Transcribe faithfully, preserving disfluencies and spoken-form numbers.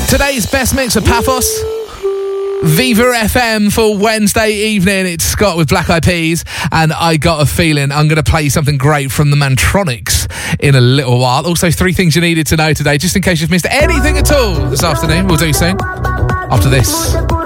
Today's best mix of Paphos. Viva F M for Wednesday evening. It's Scott with Black Eyed Peas, and I got a feeling I'm going to play you something great from the Mantronics in a little while. Also, three things you needed to know today, just in case you've missed anything at all this afternoon. We'll do soon. After this.